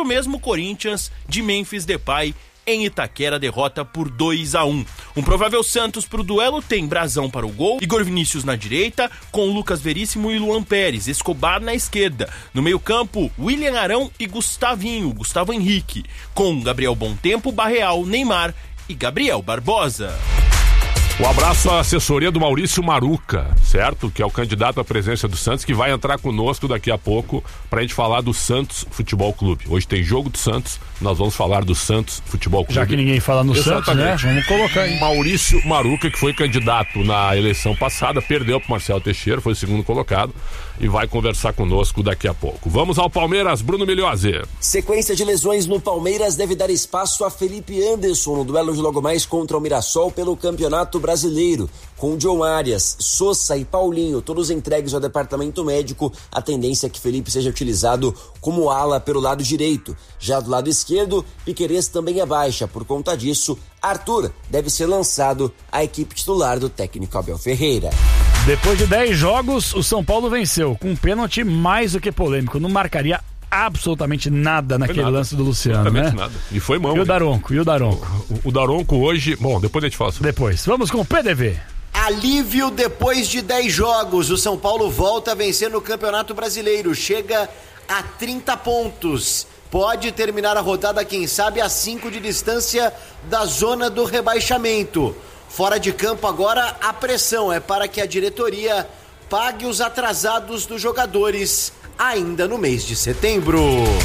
o mesmo Corinthians de Memphis Depay em Itaquera derrota por 2-1. Um provável Santos pro duelo tem Brazão para o gol, Igor Vinícius na direita, com Lucas Veríssimo e Luan Pérez, Escobar na esquerda. No meio-campo, William Arão e Gustavo Henrique, com Gabriel Bontempo, Barreal, Neymar e Gabriel Barbosa. Um abraço à assessoria do Maurício Maruca, certo? Que é o candidato à presidência do Santos, que vai entrar conosco daqui a pouco pra gente falar do Santos Futebol Clube. Hoje tem jogo do Santos, nós vamos falar do Santos Futebol Clube. Já que ninguém fala no Santos, né? Vamos colocar aí. Maurício Maruca, que foi candidato na eleição passada, perdeu pro Marcelo Teixeira, foi o segundo colocado e vai conversar conosco daqui a pouco. Vamos ao Palmeiras, Bruno Milhose. Sequência de lesões no Palmeiras deve dar espaço a Felipe Anderson no duelo de logo mais contra o Mirassol pelo Campeonato Brasileiro. Com John Arias, Sosa e Paulinho, todos entregues ao departamento médico, a tendência é que Felipe seja utilizado como ala pelo lado direito. Já do lado esquerdo, Piquerez também é baixa. Por conta disso, Arthur deve ser lançado à equipe titular do técnico Abel Ferreira. Depois de 10 jogos, o São Paulo venceu, com um pênalti mais do que polêmico. Não marcaria absolutamente nada naquele lance do Luciano, né? Nada. E foi mão. E o Daronco? O Daronco hoje... Bom, depois a gente fala sobre Depois. Vamos com o PDV. Alívio depois de 10 jogos. O São Paulo volta a vencer no Campeonato Brasileiro. Chega a 30 pontos. Pode terminar a rodada, quem sabe, a 5 de distância da zona do rebaixamento. Fora de campo agora, a pressão é para que a diretoria pague os atrasados dos jogadores ainda no mês de setembro.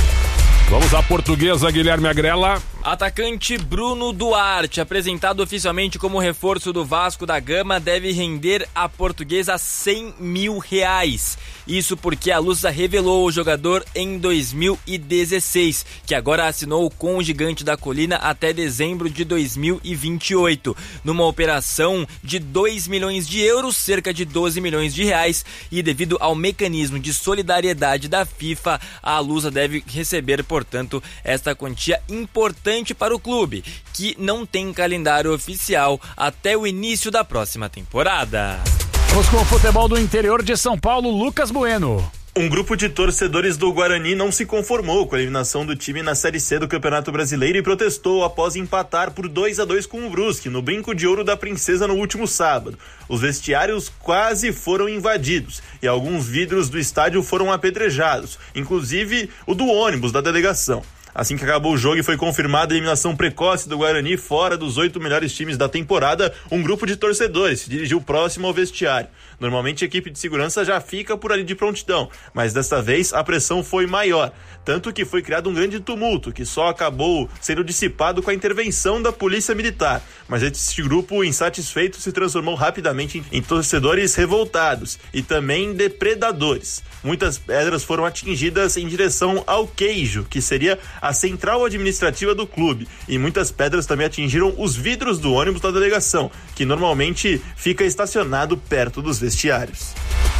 Vamos à Portuguesa, Guilherme Agrela. Atacante Bruno Duarte, apresentado oficialmente como reforço do Vasco da Gama, deve render à Portuguesa R$100 mil. Isso porque a Lusa revelou o jogador em 2016, que agora assinou com o Gigante da Colina até dezembro de 2028, numa operação de 2 milhões de euros, cerca de 12 milhões de reais, e devido ao mecanismo de solidariedade da FIFA, a Lusa deve receber, portanto, esta quantia importante para o clube, que não tem calendário oficial até o início da próxima temporada. Vamos com o futebol do interior de São Paulo, Lucas Bueno. Um grupo de torcedores do Guarani não se conformou com a eliminação do time na Série C do Campeonato Brasileiro e protestou após empatar por 2-2 com o Brusque, no Brinco de Ouro da Princesa no último sábado. Os vestiários quase foram invadidos e alguns vidros do estádio foram apedrejados, inclusive o do ônibus da delegação. Assim que acabou o jogo e foi confirmada a eliminação precoce do Guarani fora dos 8 melhores times da temporada, um grupo de torcedores se dirigiu próximo ao vestiário. Normalmente a equipe de segurança já fica por ali de prontidão, mas desta vez a pressão foi maior, tanto que foi criado um grande tumulto, que só acabou sendo dissipado com a intervenção da polícia militar. Mas este grupo insatisfeito se transformou rapidamente em torcedores revoltados e também depredadores. Muitas pedras foram atingidas em direção ao queijo, que seria a central administrativa do clube, e muitas pedras também atingiram os vidros do ônibus da delegação, que normalmente fica estacionado perto dos vestiários.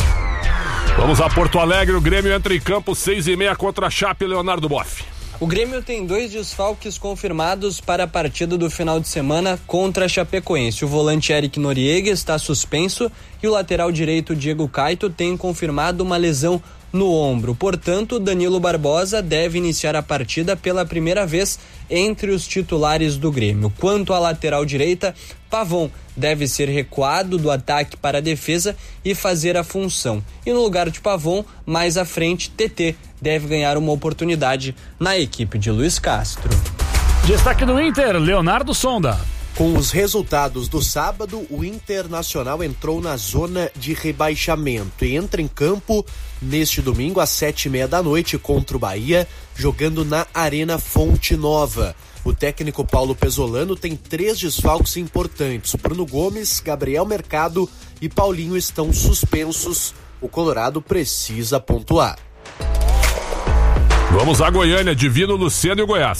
Vamos a Porto Alegre, o Grêmio entra em campo 6h30 contra a Chape, Leonardo Boff. O Grêmio tem 2 desfalques confirmados para a partida do final de semana contra a Chapecoense. O volante Eric Noriega está suspenso e o lateral direito Diego Caito tem confirmado uma lesão no ombro. Portanto, Danilo Barbosa deve iniciar a partida pela primeira vez entre os titulares do Grêmio. Quanto à lateral direita, Pavon deve ser recuado do ataque para a defesa e fazer a função. E no lugar de Pavon, mais à frente, TT deve ganhar uma oportunidade na equipe de Luiz Castro. Destaque do Inter, Leonardo Sonda. Com os resultados do sábado, o Internacional entrou na zona de rebaixamento e entra em campo neste domingo às 7h30 da noite contra o Bahia, jogando na Arena Fonte Nova. O técnico Paulo Pesolano tem 3 desfalques importantes. Bruno Gomes, Gabriel Mercado e Paulinho estão suspensos. O Colorado precisa pontuar. Vamos a Goiânia, Divino, Luciano e Goiás.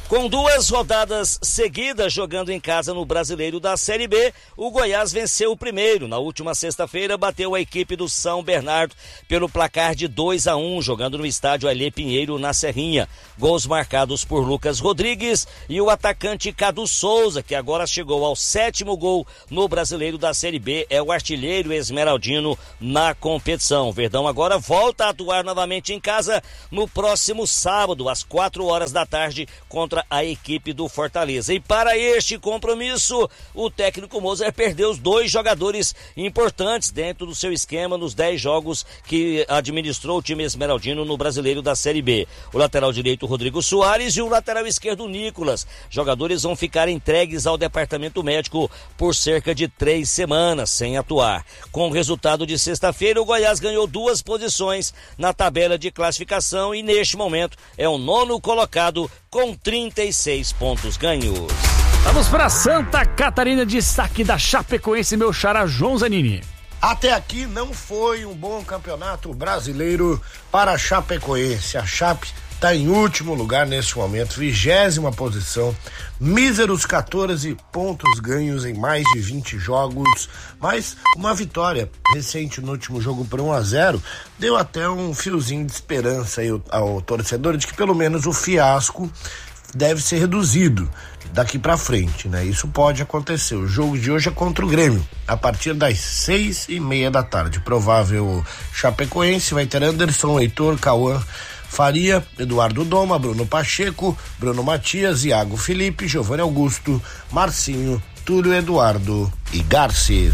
Com 2 rodadas seguidas jogando em casa no Brasileiro da Série B, o Goiás venceu o primeiro. Na última sexta-feira, bateu a equipe do São Bernardo pelo placar de 2-1, jogando no estádio Alê Pinheiro, na Serrinha. Gols marcados por Lucas Rodrigues e o atacante Cadu Souza, que agora chegou ao 7º gol no Brasileiro da Série B, é o artilheiro esmeraldino na competição. O Verdão agora volta a atuar novamente em casa no próximo sábado, às 4 da tarde, contra a equipe do Fortaleza. E para este compromisso, o técnico Moser perdeu os 2 jogadores importantes dentro do seu esquema nos 10 jogos que administrou o time esmeraldino no Brasileiro da Série B. O lateral direito Rodrigo Soares e o lateral esquerdo Nicolas. Jogadores vão ficar entregues ao departamento médico por cerca de 3 semanas sem atuar. Com o resultado de sexta-feira, o Goiás ganhou 2 posições na tabela de classificação e neste momento é o 9º colocado com 36 pontos ganhos. Vamos para Santa Catarina, destaque da Chapecoense, meu xará João Zanini. Até aqui não foi um bom campeonato brasileiro para a Chapecoense. A Chape está em último lugar neste momento, 20ª posição, míseros 14 pontos ganhos em mais de 20 jogos, mas uma vitória recente no último jogo por 1-0 deu até um fiozinho de esperança aí ao torcedor de que pelo menos o fiasco deve ser reduzido daqui para frente, né? Isso pode acontecer. O jogo de hoje é contra o Grêmio, a partir das 6:30 da tarde. Provável Chapecoense vai ter Anderson, Heitor, Cauã, Faria, Eduardo Doma, Bruno Pacheco, Bruno Matias, Iago Felipe, Giovanni Augusto, Marcinho, Túlio Eduardo e Garcês.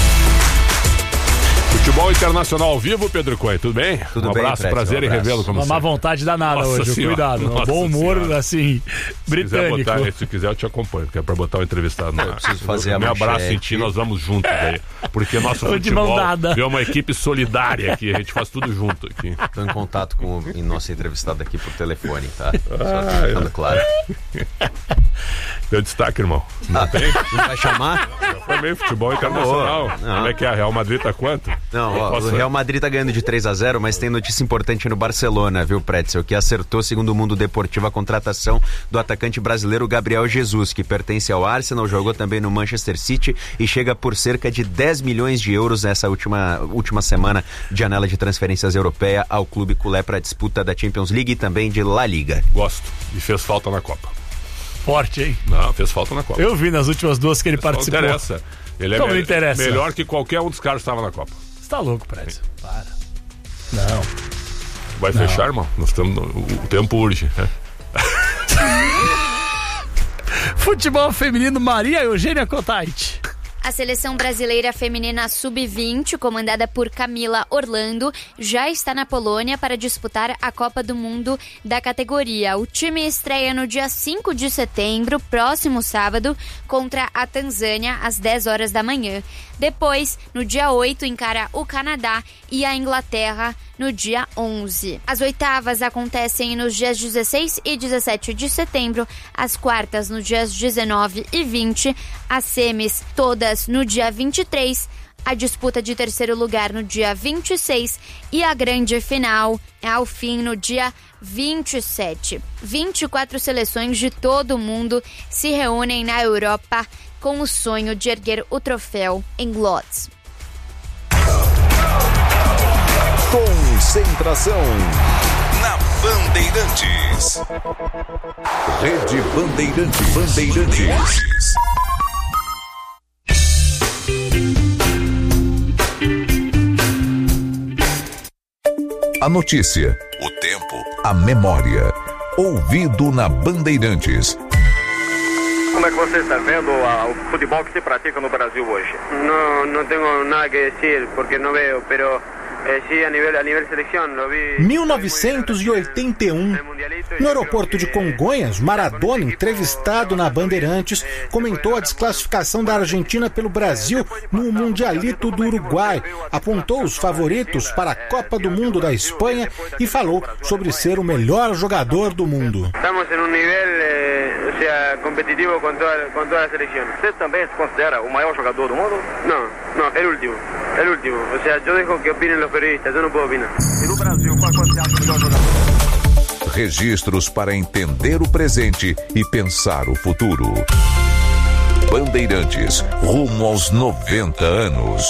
Futebol internacional ao vivo, Pedro Coelho, tudo bem? Tudo bem, abraço, prazer em revê-lo como uma má vontade danada hoje, senhora, cuidado, um bom humor senhora. Assim, britânico. Se quiser eu te acompanho, porque é pra botar o entrevistado no ar. Eu preciso fazer a meu manchete. abraço em ti, nós vamos juntos aí, porque nosso De mão futebol dada. é uma equipe solidária aqui, a gente faz tudo junto aqui. Estou em contato com o nosso entrevistado aqui por telefone, tá? Só ficando claro. Deu destaque, irmão. Não tem? Não vai chamar? Foi meio futebol internacional. Não. Como é que é? A Real Madrid tá quanto? Não, ó, o Real Madrid tá ganhando de 3-0, mas tem notícia importante no Barcelona, viu, Pretzel? Que acertou, segundo o Mundo Deportivo, a contratação do atacante brasileiro Gabriel Jesus, que pertence ao Arsenal, jogou também no Manchester City e chega por cerca de 10 milhões de euros nessa última semana de janela de transferências europeia ao clube culé para a disputa da Champions League e também de La Liga. Gosto. E fez falta na Copa. Forte, hein? Não, fez falta na Copa. Eu vi nas últimas 2 que ele participou. Não interessa. Ele é Como não interessa? Melhor que qualquer um dos caras que estava na Copa. Você tá louco, Prédio? Para. Não. Vai fechar, irmão? Nós estamos o tempo urge. Né? Futebol feminino, Maria Eugênia Cotait. A seleção brasileira feminina sub-20, comandada por Camila Orlando, já está na Polônia para disputar a Copa do Mundo da categoria. O time estreia no dia 5 de setembro, próximo sábado, contra a Tanzânia, às 10 horas da manhã. Depois, no dia 8, encara o Canadá e a Inglaterra no dia 11. As oitavas acontecem nos dias 16 e 17 de setembro, as quartas nos dias 19 e 20, as semis todas no dia 23, a disputa de terceiro lugar no dia 26 e a grande final ao fim no dia 27. 24 seleções de todo o mundo se reúnem na Europa com o sonho de erguer o troféu em Lodz. Concentração na Bandeirantes. Rede Bandeirantes. A notícia, o tempo, a memória. Ouvido na Bandeirantes. Como é que você está vendo o futebol que se pratica no Brasil hoje? No tengo nada que decir porque no veo, pero sí a nivel selección lo vi. 1981, no aeroporto de Congonhas, Maradona, entrevistado na Bandeirantes, comentou a desclassificação da Argentina pelo Brasil no Mundialito do Uruguai, apontou os favoritos para a Copa do Mundo da Espanha e falou sobre ser o melhor jogador do mundo. Estamos em nível competitivo com toda a seleção. Você também se considera o maior jogador do mundo? Não, é o último. Eu deixo que opinem os periodistas, eu não posso opinar. E no Brasil, qual é o melhor jogador? Registros para entender o presente e pensar o futuro. Bandeirantes, rumo aos 90 anos.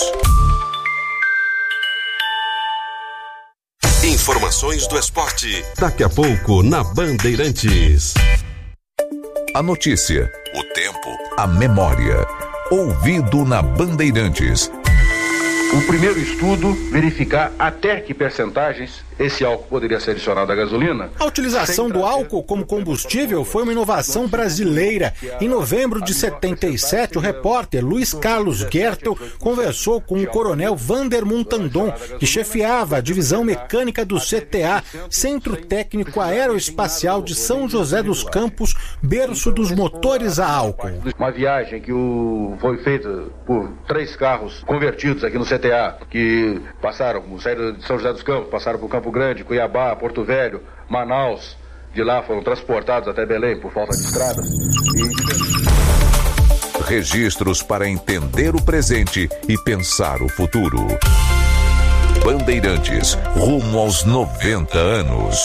Informações do esporte. Daqui a pouco na Bandeirantes. A notícia, o tempo, a memória. Ouvido na Bandeirantes. O primeiro estudo, verificar até que percentagens esse álcool poderia ser adicionado à gasolina. A utilização do álcool como combustível foi uma inovação brasileira. Em novembro de 77, o repórter Luiz Carlos Gertel conversou com o coronel Vander Montandon, que chefiava a divisão mecânica do CTA, Centro Técnico Aeroespacial de São José dos Campos, berço dos motores a álcool. Uma viagem que foi feita por 3 carros convertidos aqui no CTA, que saíram de São José dos Campos, passaram por Campo Grande, Cuiabá, Porto Velho, Manaus. De lá foram transportados até Belém por falta de estrada. Registros para entender o presente e pensar o futuro. Bandeirantes, rumo aos 90 anos.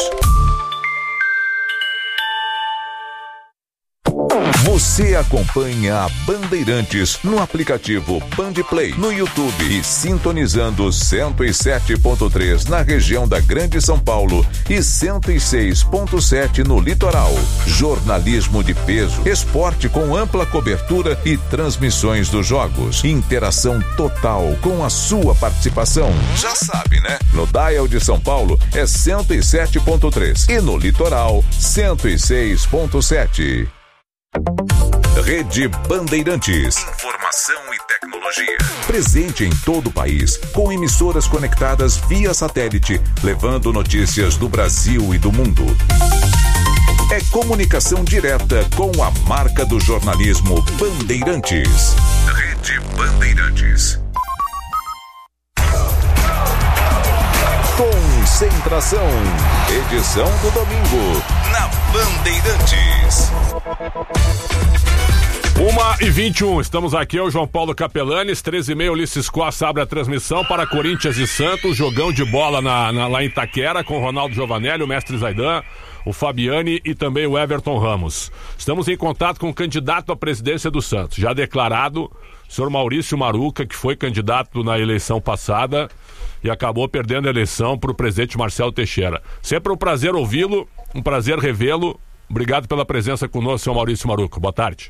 Você acompanha a Bandeirantes no aplicativo Bandplay, no YouTube e sintonizando 107.3 na região da Grande São Paulo e 106.7 no litoral. Jornalismo de peso, esporte com ampla cobertura e transmissões dos jogos. Interação total com a sua participação. Já sabe, né? No dial de São Paulo é 107.3 e no litoral 106.7. Rede Bandeirantes. Informação e tecnologia. Presente em todo o país, com emissoras conectadas via satélite, levando notícias do Brasil e do mundo. É comunicação direta com a marca do jornalismo Bandeirantes. Rede Bandeirantes. Concentração. Edição do domingo. Na Bandeirantes. 1h21, estamos aqui, o João Paulo Capelanes, 13h30, Ulisses Costa abre a transmissão para Corinthians e Santos, jogão de bola lá em Itaquera, com o Ronaldo Giovanelli, o mestre Zaidan, o Fabiani e também o Everton Ramos. Estamos em contato com o candidato à presidência do Santos, já declarado, o senhor Maurício Maruca, que foi candidato na eleição passada e acabou perdendo a eleição para o presidente Marcelo Teixeira. Sempre um prazer ouvi-lo, um prazer revê-lo. Obrigado pela presença conosco, senhor Maurício Maruca. Boa tarde.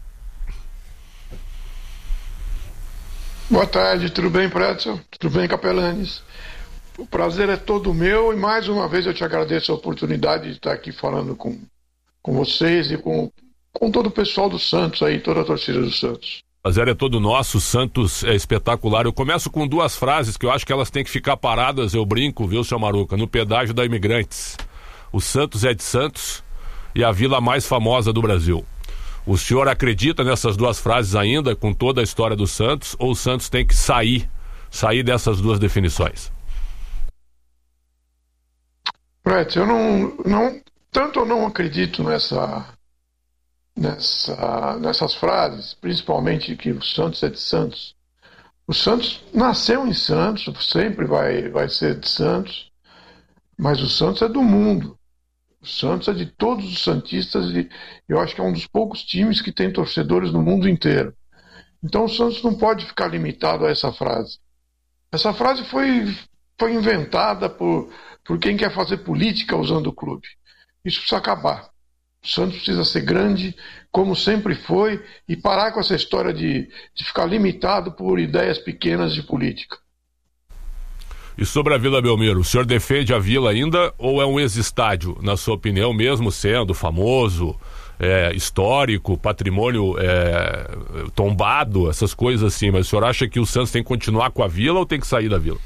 Boa tarde, tudo bem, Pretzel? Tudo bem, Capelanes? O prazer é todo meu e mais uma vez eu te agradeço a oportunidade de estar aqui falando com vocês e com todo o pessoal do Santos aí, toda a torcida do Santos. O prazer é todo nosso, o Santos é espetacular. Eu começo com 2 frases que eu acho que elas têm que ficar paradas, eu brinco, viu, senhor Maruca? No pedágio da Imigrantes. O Santos é de Santos e a vila mais famosa do Brasil. O senhor acredita nessas 2 frases ainda, com toda a história do Santos, ou o Santos tem que sair dessas 2 definições? Brett, eu não acredito nessas frases, principalmente que o Santos é de Santos. O Santos nasceu em Santos, sempre vai ser de Santos, mas o Santos é do mundo. O Santos é de todos os santistas e eu acho que é um dos poucos times que tem torcedores no mundo inteiro. Então o Santos não pode ficar limitado a essa frase. Essa frase foi inventada por quem quer fazer política usando o clube. Isso precisa acabar. O Santos precisa ser grande, como sempre foi, e parar com essa história de ficar limitado por ideias pequenas de política. E sobre a Vila Belmiro, o senhor defende a Vila ainda ou é um ex-estádio, na sua opinião, mesmo sendo famoso, histórico, patrimônio tombado, essas coisas assim, mas o senhor acha que o Santos tem que continuar com a Vila ou tem que sair da Vila?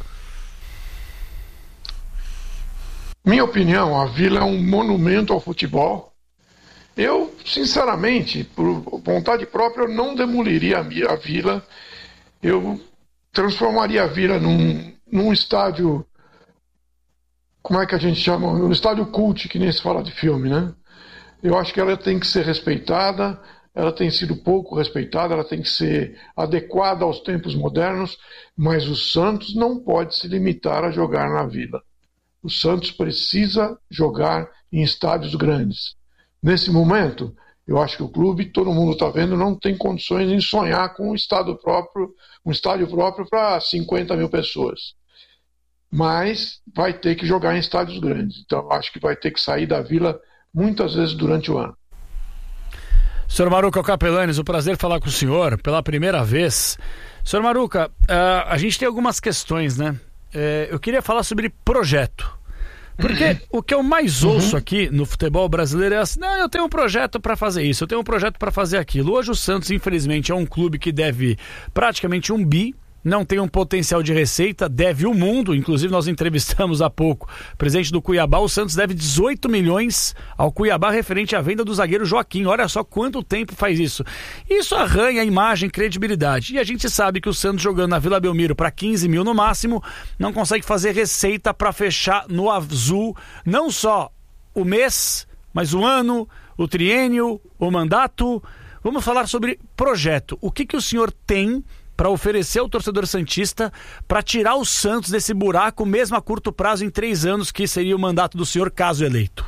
Minha opinião, a Vila é um monumento ao futebol. Eu, sinceramente, por vontade própria, eu não demoliria a Vila. Eu transformaria a Vila num estádio, como é que a gente chama? Um estádio cult, que nem se fala de filme, né? Eu acho que ela tem que ser respeitada, ela tem sido pouco respeitada, ela tem que ser adequada aos tempos modernos, mas o Santos não pode se limitar a jogar na Vila. O Santos precisa jogar em estádios grandes. Nesse momento, eu acho que o clube, todo mundo está vendo, não tem condições de sonhar com um estádio próprio para 50 mil pessoas. Mas vai ter que jogar em estádios grandes. Então, eu acho que vai ter que sair da Vila muitas vezes durante o ano. Senhor Maruca Capelanes, o prazer de falar com o senhor pela primeira vez. Senhor Maruca, a gente tem algumas questões, né? Eu queria falar sobre projeto. Porque o que eu mais ouço aqui no futebol brasileiro é assim: não, eu tenho um projeto para fazer isso, eu tenho um projeto para fazer aquilo. Hoje o Santos, infelizmente, é um clube que deve praticamente 1 bi, não tem um potencial de receita, deve o mundo. Inclusive nós entrevistamos há pouco o presidente do Cuiabá. O Santos deve 18 milhões ao Cuiabá referente à venda do zagueiro Joaquim. Olha só quanto tempo faz isso. Isso arranha a imagem, credibilidade. E a gente sabe que o Santos, jogando na Vila Belmiro para 15 mil no máximo, não consegue fazer receita para fechar no azul não só o mês, mas o ano, o triênio, o mandato. Vamos falar sobre projeto. O que o senhor tem para oferecer ao torcedor santista para tirar o Santos desse buraco, mesmo a curto prazo, em 3 anos, que seria o mandato do senhor caso eleito?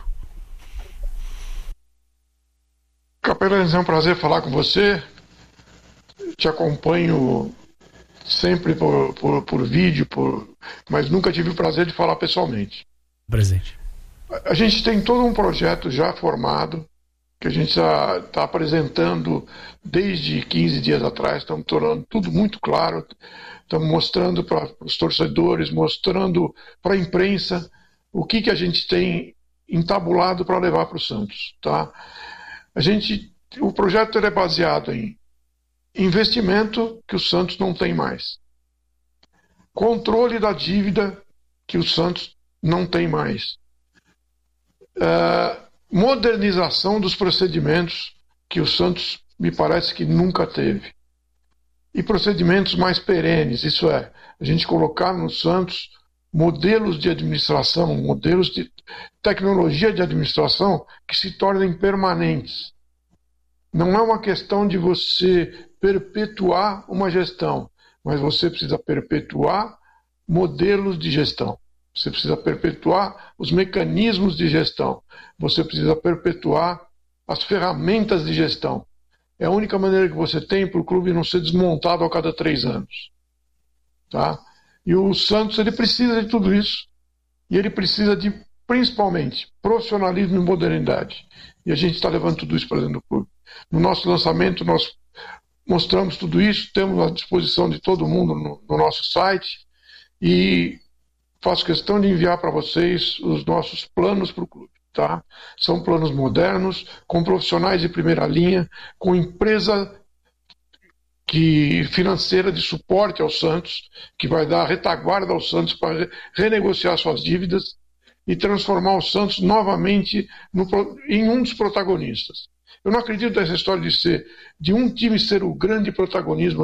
Capelanes, é um prazer falar com você. Te acompanho sempre por vídeo, mas nunca tive o prazer de falar pessoalmente. Presente. A gente tem todo um projeto já formado, que a gente está apresentando desde 15 dias atrás. Estamos tornando tudo muito claro, estamos mostrando para os torcedores, mostrando para a imprensa o que a gente tem entabulado para levar para o Santos. Tá? O projeto é baseado em investimento, que o Santos não tem mais, controle da dívida, que o Santos não tem mais, modernização dos procedimentos, que o Santos me parece que nunca teve, e procedimentos mais perenes, isso é, a gente colocar no Santos modelos de administração, modelos de tecnologia de administração que se tornem permanentes. Não é uma questão de você perpetuar uma gestão, mas você precisa perpetuar modelos de gestão. Você precisa perpetuar os mecanismos de gestão. Você precisa perpetuar as ferramentas de gestão. É a única maneira que você tem para o clube não ser desmontado a cada 3 anos. Tá? E o Santos, ele precisa de tudo isso. E ele precisa de, principalmente, profissionalismo e modernidade. E a gente está levando tudo isso para dentro do clube. No nosso lançamento, nós mostramos tudo isso, temos à disposição de todo mundo no nosso site. E faço questão de enviar para vocês os nossos planos para o clube. Tá? São planos modernos, com profissionais de primeira linha, com empresa financeira de suporte ao Santos, que vai dar retaguarda ao Santos para renegociar suas dívidas e transformar o Santos novamente em um dos protagonistas. Eu não acredito nessa história de um time ser o grande protagonista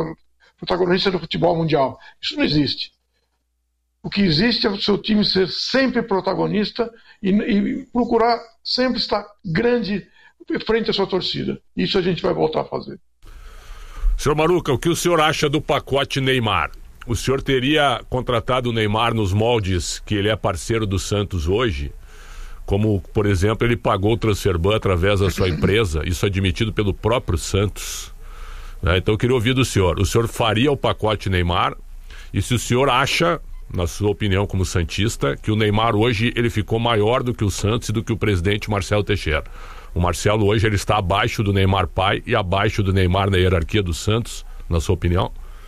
do futebol mundial. Isso não existe. O que existe é o seu time ser sempre protagonista e procurar sempre estar grande frente à sua torcida. Isso a gente vai voltar a fazer. Senhor Maruca, o que o senhor acha do pacote Neymar? O senhor teria contratado o Neymar nos moldes que ele é parceiro do Santos hoje? Como, por exemplo, ele pagou o Transferban através da sua empresa, isso admitido pelo próprio Santos. Então eu queria ouvir do senhor. O senhor faria o pacote Neymar? E se o senhor acha, na sua opinião como santista, que o Neymar hoje ele ficou maior do que o Santos e do que o presidente Marcelo Teixeira? O Marcelo hoje ele está abaixo do Neymar pai e abaixo do Neymar na hierarquia do Santos, na sua opinião?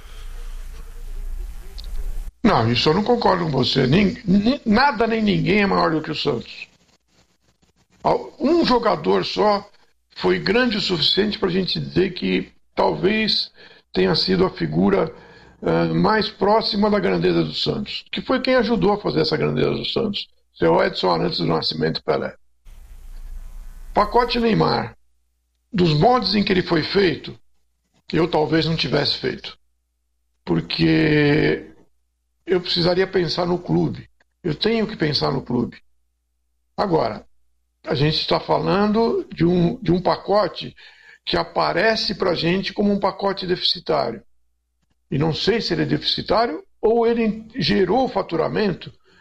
Não, isso eu não concordo com você. Nada nem ninguém é maior do que o Santos. Um jogador só foi grande o suficiente para a gente dizer que talvez tenha sido a figura mais próxima da grandeza do Santos, que foi quem ajudou a fazer essa grandeza do Santos, seu Edson Arantes do Nascimento Pelé. Pacote Neymar, dos moldes em que ele foi feito, eu talvez não tivesse feito, porque eu precisaria pensar no clube, eu tenho que pensar no clube. Agora, a gente está falando de um pacote que aparece para a gente como um pacote deficitário. E não sei se ele é deficitário ou ele gerou o faturamento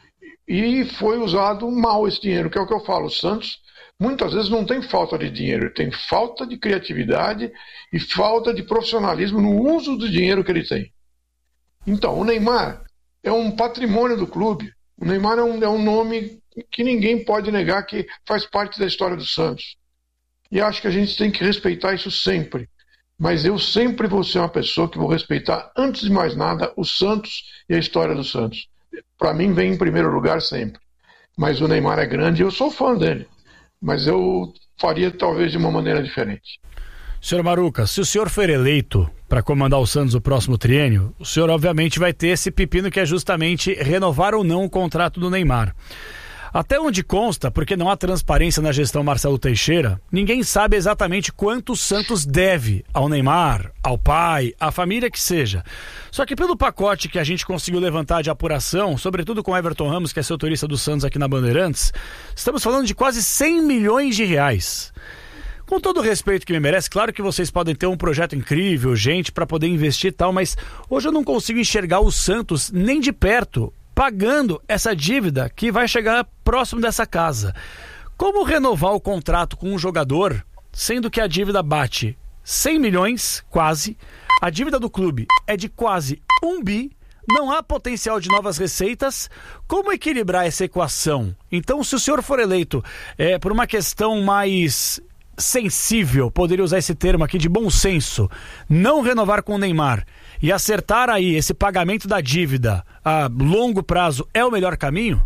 e foi usado mal esse dinheiro, que é o que eu falo. O Santos muitas vezes não tem falta de dinheiro, tem falta de criatividade e falta de profissionalismo no uso do dinheiro que ele tem. Então, o Neymar é um patrimônio do clube. O Neymar é um nome que ninguém pode negar que faz parte da história do Santos. E acho que a gente tem que respeitar isso sempre. Mas eu sempre vou ser uma pessoa que vou respeitar, antes de mais nada, o Santos e a história do Santos. Para mim, vem em primeiro lugar sempre. Mas o Neymar é grande e eu sou fã dele. Mas eu faria talvez de uma maneira diferente. Senhor Maruca, se o senhor for eleito para comandar o Santos no próximo triênio, o senhor obviamente vai ter esse pepino que é justamente renovar ou não o contrato do Neymar. Até onde consta, porque não há transparência na gestão Marcelo Teixeira, ninguém sabe exatamente quanto o Santos deve ao Neymar, ao pai, à família que seja. Só que pelo pacote que a gente conseguiu levantar de apuração, sobretudo com Everton Ramos, que é setorista do Santos aqui na Bandeirantes, estamos falando de quase 100 milhões de reais. Com todo o respeito que me merece, claro que vocês podem ter um projeto incrível, gente para poder investir e tal, mas hoje eu não consigo enxergar o Santos nem de perto pagando essa dívida que vai chegar próximo dessa casa. Como renovar o contrato com um jogador, sendo que a dívida bate 100 milhões, quase, a dívida do clube é de quase 1 bi, não há potencial de novas receitas? Como equilibrar essa equação? Então, se o senhor for eleito por uma questão mais sensível, poderia usar esse termo aqui de bom senso, não renovar com o Neymar e acertar aí esse pagamento da dívida a longo prazo, é o melhor caminho?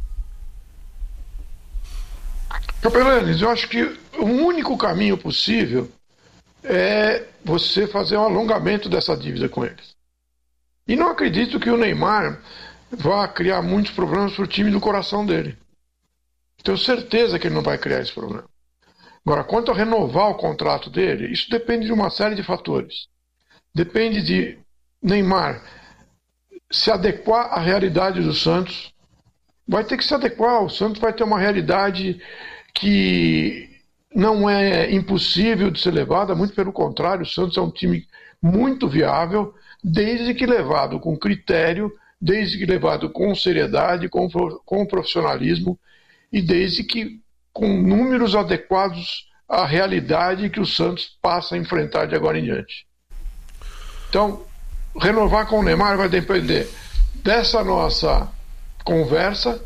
Capelanes, eu acho que o único caminho possível é você fazer um alongamento dessa dívida com eles. E não acredito que o Neymar vá criar muitos problemas para o time do coração dele. Tenho certeza que ele não vai criar esse problema. Agora, quanto a renovar o contrato dele, isso depende de uma série de fatores. Depende de Neymar se adequar à realidade do Santos. Vai ter que se adequar. O Santos vai ter uma realidade que não é impossível de ser levada, muito pelo contrário, o Santos é um time muito viável, desde que levado com critério, desde que levado com seriedade, com profissionalismo e desde que com números adequados à realidade que o Santos passa a enfrentar de agora em diante. Então, renovar com o Neymar vai depender dessa nossa conversa,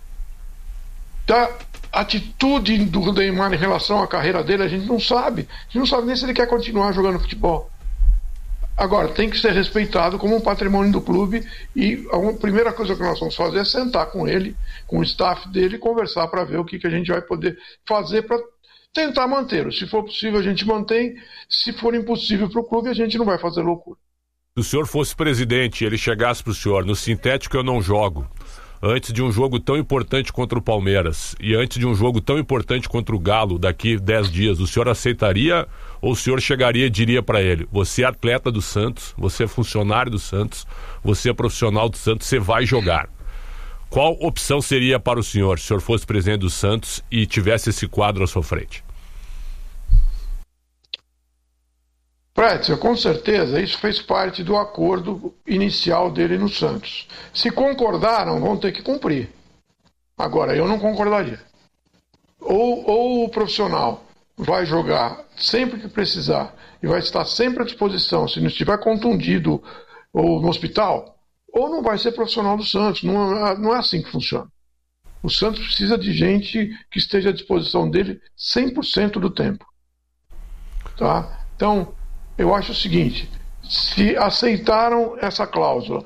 da atitude do Neymar em relação à carreira dele. A gente não sabe nem se ele quer continuar jogando futebol. Agora, tem que ser respeitado como um patrimônio do clube e a primeira coisa que nós vamos fazer é sentar com ele, com o staff dele e conversar para ver o que a gente vai poder fazer para tentar mantê-lo. Se for possível, a gente mantém. Se for impossível para o clube, a gente não vai fazer loucura. Se o senhor fosse presidente e ele chegasse para o senhor, no sintético eu não jogo, antes de um jogo tão importante contra o Palmeiras e antes de um jogo tão importante contra o Galo daqui 10 dias, o senhor aceitaria ou o senhor chegaria e diria para ele: você é atleta do Santos, você é funcionário do Santos, você é profissional do Santos, você vai jogar? Qual opção seria para o senhor, se o senhor fosse presidente do Santos e tivesse esse quadro à sua frente? Prédio, com certeza isso fez parte do acordo inicial dele no Santos. Se concordaram, vão ter que cumprir. Agora, eu não concordaria. Ou o profissional vai jogar sempre que precisar e vai estar sempre à disposição, se não estiver contundido ou no hospital, ou não vai ser profissional do Santos. Não é assim que funciona. O Santos precisa de gente que esteja à disposição dele 100% do tempo. Tá? Então, eu acho o seguinte: se aceitaram essa cláusula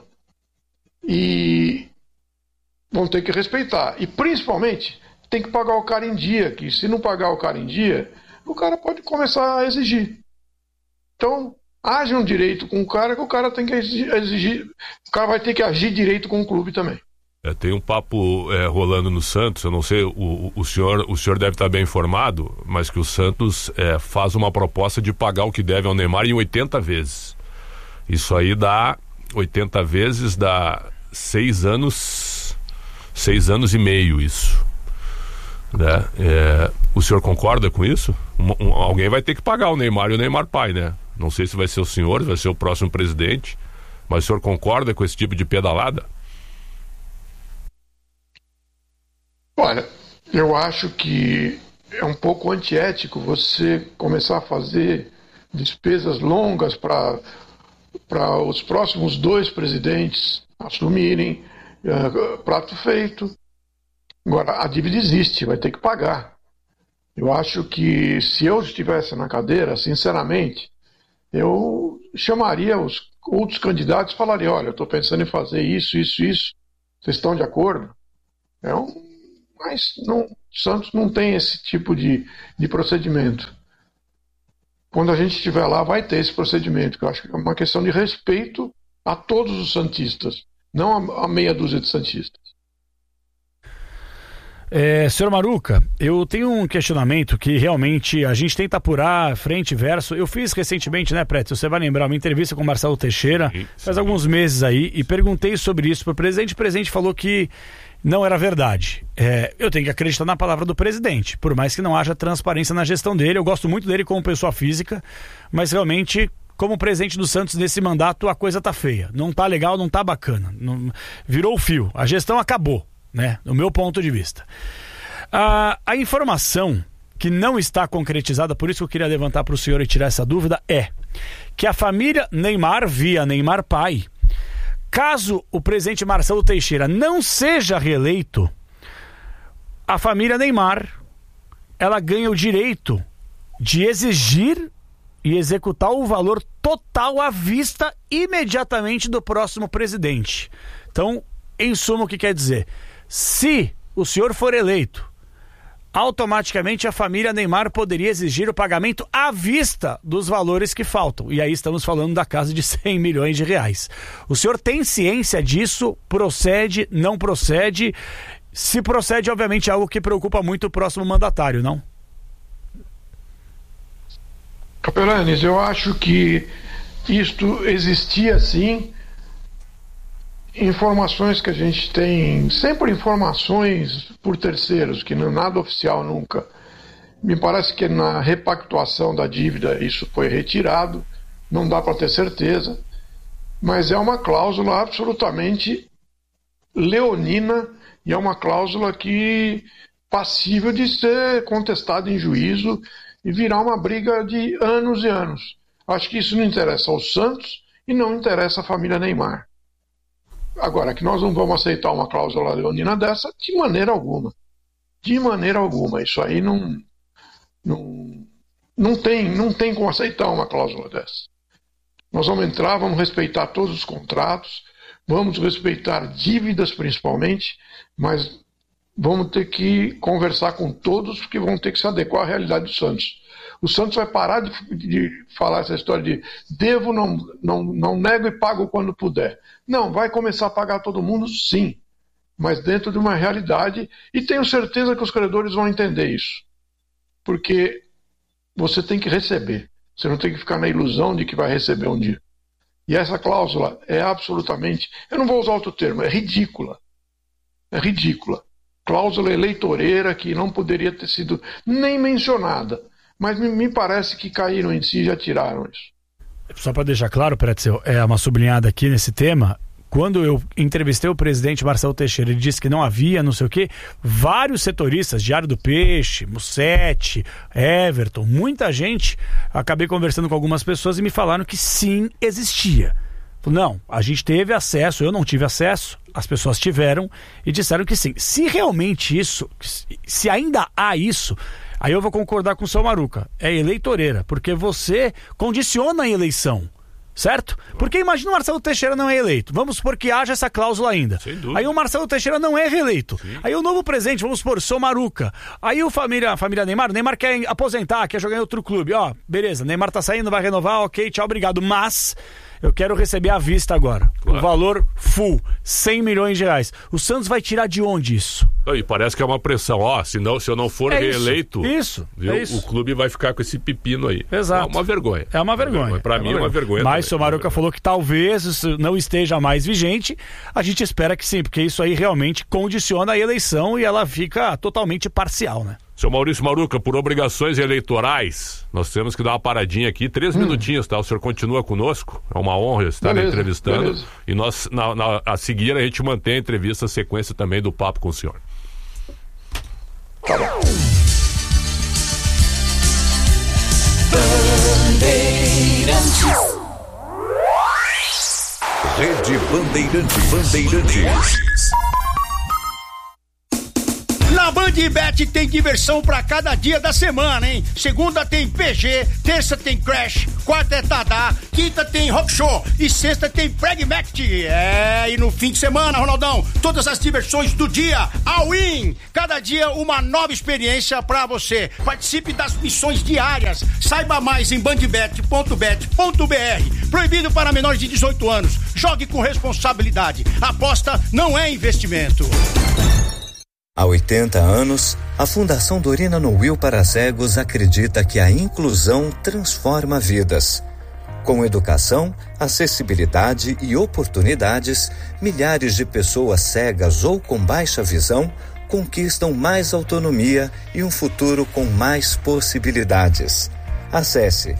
e vão ter que respeitar, e principalmente tem que pagar o cara em dia, que se não pagar o cara em dia, o cara pode começar a exigir. Então, hajam direito com o cara, que o cara tem que exigir, o cara vai ter que agir direito com o clube também. Tem um papo rolando no Santos, eu não sei, o senhor deve estar bem informado, mas que o Santos faz uma proposta de pagar o que deve ao Neymar em 80 vezes. Isso aí dá 80 vezes, dá 6 anos e meio isso. Né? O senhor concorda com isso? Alguém vai ter que pagar o Neymar e o Neymar pai, né? Não sei se vai ser o senhor, vai ser o próximo presidente, mas o senhor concorda com esse tipo de pedalada? Olha, eu acho que é um pouco antiético você começar a fazer despesas longas para os próximos 2 presidentes assumirem, prato feito. Agora, a dívida existe, vai ter que pagar. Eu acho que se eu estivesse na cadeira, sinceramente, eu chamaria os outros candidatos e falaria, olha, eu estou pensando em fazer isso, vocês estão de acordo? Mas Santos não tem esse tipo de procedimento. Quando a gente estiver lá, vai ter esse procedimento, que eu acho que é uma questão de respeito a todos os santistas, não a meia dúzia de santistas. Senhor Maruca, eu tenho um questionamento que realmente a gente tenta apurar frente e verso. Eu fiz recentemente, né, Preto? Você vai lembrar, uma entrevista com o Marcelo Teixeira, faz alguns meses aí, e perguntei sobre isso para o presidente. O presidente falou que não era verdade. Eu tenho que acreditar na palavra do presidente, por mais que não haja transparência na gestão dele. Eu gosto muito dele como pessoa física, mas realmente, como presidente do Santos nesse mandato, a coisa tá feia. Não tá legal, não tá bacana. Virou o fio. A gestão acabou, né? Do meu ponto de vista. A informação que não está concretizada, por isso que eu queria levantar para o senhor e tirar essa dúvida, é que a família Neymar, via Neymar pai, caso o presidente Marcelo Teixeira não seja reeleito, a família Neymar, ela ganha o direito de exigir e executar o valor total à vista imediatamente do próximo presidente. Então, em suma, o que quer dizer? Se o senhor for eleito, automaticamente a família Neymar poderia exigir o pagamento à vista dos valores que faltam. E aí estamos falando da casa de 100 milhões de reais. O senhor tem ciência disso? Procede? Não procede? Se procede, obviamente é algo que preocupa muito o próximo mandatário, não? Capelanes, eu acho que isto existia sim. Informações que a gente tem, sempre informações por terceiros, que não é nada oficial nunca. Me parece que na repactuação da dívida isso foi retirado, não dá para ter certeza, mas é uma cláusula absolutamente leonina e é uma cláusula que passível de ser contestada em juízo e virar uma briga de anos e anos. Acho que isso não interessa aos Santos e não interessa à família Neymar. Agora, que nós não vamos aceitar uma cláusula leonina dessa, de maneira alguma. De maneira alguma. Isso aí não tem como aceitar uma cláusula dessa. Nós vamos entrar, vamos respeitar todos os contratos, vamos respeitar dívidas principalmente, mas vamos ter que conversar com todos, porque vão ter que se adequar à realidade do Santos. O Santos vai parar de falar essa história de devo, não nego e pago quando puder. Não, vai começar a pagar todo mundo, sim, mas dentro de uma realidade, e tenho certeza que os credores vão entender isso. Porque você tem que receber, você não tem que ficar na ilusão de que vai receber um dia. E essa cláusula é absolutamente, eu não vou usar outro termo, é ridícula. É ridícula. Cláusula eleitoreira que não poderia ter sido nem mencionada. Mas me parece que caíram em si e já tiraram isso. Só para deixar claro, Pretzel, uma sublinhada aqui nesse tema. Quando eu entrevistei o presidente Marcelo Teixeira, ele disse que não havia, não sei o quê, vários setoristas, Diário do Peixe, Mussete, Everton, muita gente, acabei conversando com algumas pessoas e me falaram que sim, existia. Não, a gente teve acesso, eu não tive acesso, as pessoas tiveram e disseram que sim. Se realmente isso, se ainda há isso, aí eu vou concordar com o seu Maruca, é eleitoreira, porque você condiciona a eleição, certo? Porque imagina o Marcelo Teixeira não é eleito, vamos supor que haja essa cláusula ainda. Aí o Marcelo Teixeira não é reeleito. Sim. Aí o novo presidente, vamos supor, seu Maruca. Aí a família Neymar quer aposentar, quer jogar em outro clube. Ó, beleza, Neymar tá saindo, vai renovar, ok, tchau, obrigado. Mas eu quero receber à vista agora. Claro. O valor full, 100 milhões de reais. O Santos vai tirar de onde isso? E parece que é uma pressão. Se eu não for reeleito, isso. O clube vai ficar com esse pepino aí. Exato. É uma vergonha. É uma vergonha. Para mim é uma vergonha. Mas o seu Maruca falou que talvez isso não esteja mais vigente. A gente espera que sim, porque isso aí realmente condiciona a eleição e ela fica totalmente parcial, né? Seu Maurício Maruca, por obrigações eleitorais, nós temos que dar uma paradinha aqui, 3 minutinhos, tá? O senhor continua conosco, é uma honra estar entrevistando. Beleza. E nós, a seguir, a gente mantém a entrevista, a sequência também do papo com o senhor. Tá bom. Rede Bandeirantes. Na Bandbet tem diversão pra cada dia da semana, hein? Segunda tem PG, terça tem Crash, quarta é Tadá, quinta tem Rock Show e sexta tem Pragmatic. E no fim de semana, Ronaldão, todas as diversões do dia, all-in. Cada dia uma nova experiência pra você. Participe das missões diárias. Saiba mais em bandbet.bet.br. Proibido para menores de 18 anos. Jogue com responsabilidade. Aposta não é investimento. Há 80 anos, a Fundação Dorina no Will para Cegos acredita que a inclusão transforma vidas. Com educação, acessibilidade e oportunidades, milhares de pessoas cegas ou com baixa visão conquistam mais autonomia e um futuro com mais possibilidades. Acesse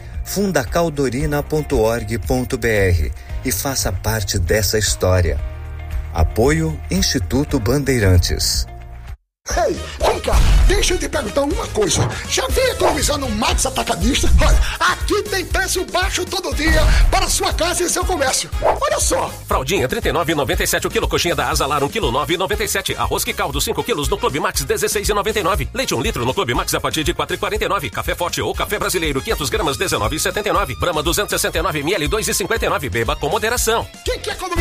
fundacaldorina.org.br e faça parte dessa história. Apoio Instituto Bandeirantes. Ei, vem cá, deixa eu te perguntar uma coisa. Já veio economizar no Max Atacadista? Olha, aqui tem preço baixo todo dia para sua casa e seu comércio. Olha só. Fraldinha, R$ 39,97 o quilo. Coxinha da Asalar, 1 kg, R$ 9,97. Arroz que caldo, 5 quilos no Clube Max, R$ 16,99. Leite 1 litro no Clube Max a partir de R$ 4,49. Café Forte ou Café Brasileiro, 500 gramas, R$ 19,79. Brahma, 269 ml, R$ 2,59. Beba com moderação. Quem quer economizar?